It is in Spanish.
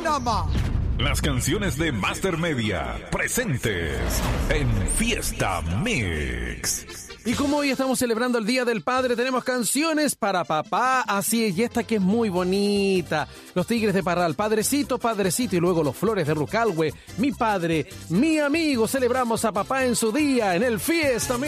programa. Las canciones de Master Media, presentes en Fiesta Mix. Y como hoy estamos celebrando el Día del Padre, tenemos canciones para papá, así es, y esta que es muy bonita. Los Tigres de Parral, Padrecito, Padrecito, y luego Los Flores de Rucalhue, Mi Padre, Mi Amigo. Celebramos a papá en su día, en el Fiesta Mix.